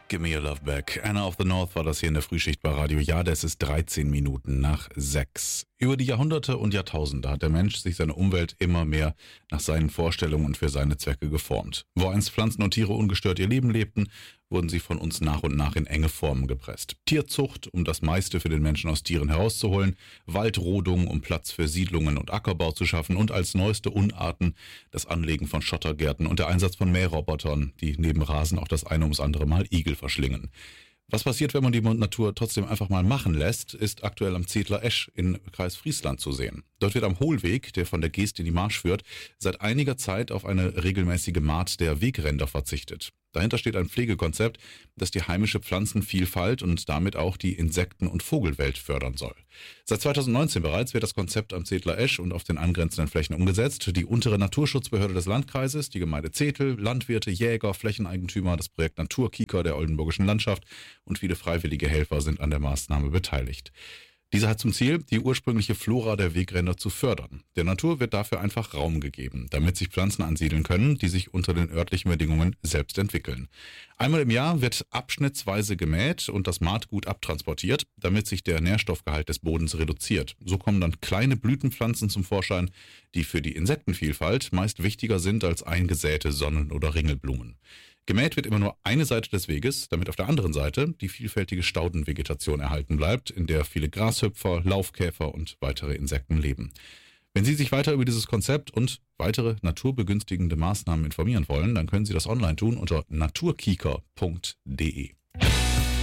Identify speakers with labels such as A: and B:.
A: Give me your love back. Anna of the North war das hier in der Frühschicht bei Radio Jade. Es ist 13 Minuten nach 6. Über die Jahrhunderte und Jahrtausende hat der Mensch sich seine Umwelt immer mehr nach seinen Vorstellungen und für seine Zwecke geformt. Wo einst Pflanzen und Tiere ungestört ihr Leben lebten, wurden sie von uns nach und nach in enge Formen gepresst. Tierzucht, um das meiste für den Menschen aus Tieren herauszuholen, Waldrodung, um Platz für Siedlungen und Ackerbau zu schaffen und als neueste Unarten das Anlegen von Schottergärten und der Einsatz von Mährrobotern, die neben Rasen auch das eine ums andere Mal Igel verschlingen. Was passiert, wenn man die Natur trotzdem einfach mal machen lässt, ist aktuell am Zedler Esch in Kreis Friesland zu sehen. Dort wird am Hohlweg, der von der Geest in die Marsch führt, seit einiger Zeit auf eine regelmäßige Mahd der Wegränder verzichtet. Dahinter steht ein Pflegekonzept, das die heimische Pflanzenvielfalt und damit auch die Insekten- und Vogelwelt fördern soll. Seit 2019 bereits wird das Konzept am Zedler Esch und auf den angrenzenden Flächen umgesetzt. Die untere Naturschutzbehörde des Landkreises, die Gemeinde Zetel, Landwirte, Jäger, Flächeneigentümer, das Projekt Naturkieker der oldenburgischen Landschaft und viele freiwillige Helfer sind an der Maßnahme beteiligt. Diese hat zum Ziel, die ursprüngliche Flora der Wegränder zu fördern. Der Natur wird dafür einfach Raum gegeben, damit sich Pflanzen ansiedeln können, die sich unter den örtlichen Bedingungen selbst entwickeln. Einmal im Jahr wird abschnittsweise gemäht und das Maatgut abtransportiert, damit sich der Nährstoffgehalt des Bodens reduziert. So kommen dann kleine Blütenpflanzen zum Vorschein, die für die Insektenvielfalt meist wichtiger sind als eingesäte Sonnen- oder Ringelblumen. Gemäht wird immer nur eine Seite des Weges, damit auf der anderen Seite die vielfältige Staudenvegetation erhalten bleibt, in der viele Grashüpfer, Laufkäfer und weitere Insekten leben. Wenn Sie sich weiter über dieses Konzept und weitere naturbegünstigende Maßnahmen informieren wollen, dann können Sie das online tun unter naturkieker.de.